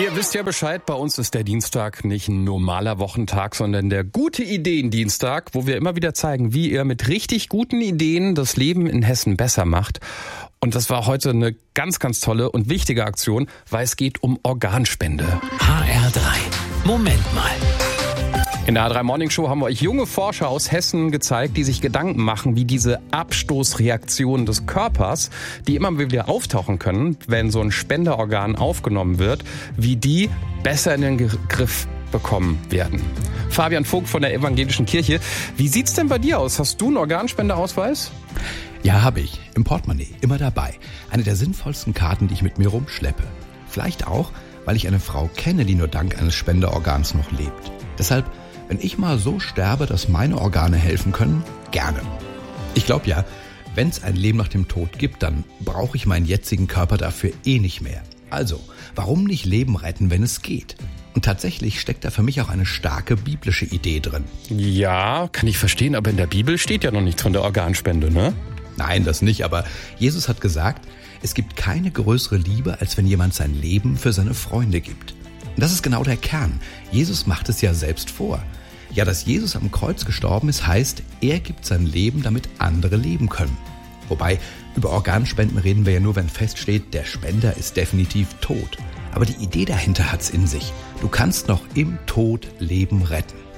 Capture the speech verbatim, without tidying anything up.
Ihr wisst ja Bescheid, bei uns ist der Dienstag nicht ein normaler Wochentag, sondern der Gute-Ideen-Dienstag, wo wir immer wieder zeigen, wie ihr mit richtig guten Ideen das Leben in Hessen besser macht. Und das war heute eine ganz, ganz tolle und wichtige Aktion, weil es geht um Organspende. H R drei. Moment mal. In der H drei Morning Show haben wir euch junge Forscher aus Hessen gezeigt, die sich Gedanken machen, wie diese Abstoßreaktionen des Körpers, die immer wieder auftauchen können, wenn so ein Spenderorgan aufgenommen wird, wie die besser in den Griff bekommen werden. Fabian Vogt von der Evangelischen Kirche. Wie sieht's denn bei dir aus? Hast du einen Organspendeausweis? Ja, habe ich. Im Portemonnaie. Immer dabei. Eine der sinnvollsten Karten, die ich mit mir rumschleppe. Vielleicht auch, weil ich eine Frau kenne, die nur dank eines Spenderorgans noch lebt. Deshalb, wenn ich mal so sterbe, dass meine Organe helfen können, gerne. Ich glaube ja, wenn es ein Leben nach dem Tod gibt, dann brauche ich meinen jetzigen Körper dafür eh nicht mehr. Also, warum nicht Leben retten, wenn es geht? Und tatsächlich steckt da für mich auch eine starke biblische Idee drin. Ja, kann ich verstehen, aber in der Bibel steht ja noch nichts von der Organspende, ne? Nein, das nicht, aber Jesus hat gesagt, es gibt keine größere Liebe, als wenn jemand sein Leben für seine Freunde gibt. Und das ist genau der Kern. Jesus macht es ja selbst vor. Ja, dass Jesus am Kreuz gestorben ist, heißt, er gibt sein Leben, damit andere leben können. Wobei, über Organspenden reden wir ja nur, wenn feststeht, der Spender ist definitiv tot. Aber die Idee dahinter hat's in sich. Du kannst noch im Tod Leben retten.